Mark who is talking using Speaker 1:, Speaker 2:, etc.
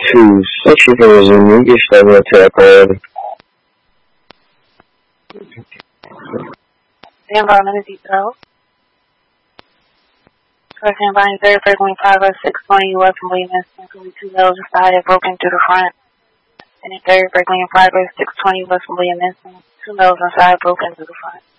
Speaker 1: 2, 6 you can resume. You get stuck into that priority.
Speaker 2: Standby, minute detail. Person buying third, circling 50620 West William Instant, 2 males inside have broken through the front. And in third, circling 50620 West William Instant, 2 males inside broken through the front.